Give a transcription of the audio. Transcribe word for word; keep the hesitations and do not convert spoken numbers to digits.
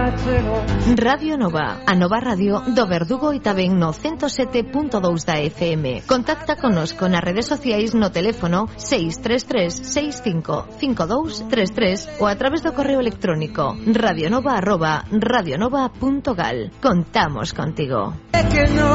Radio Nova, a Nova Radio do Verdugo e tamén no ciento sete punto dous da F M. Contacta conosco nas redes sociais no teléfono seis tres tres seis cinco cinco dous tres tres ou a través do correo electrónico radionova arroba radionova punto gal. Contamos contigo. Que no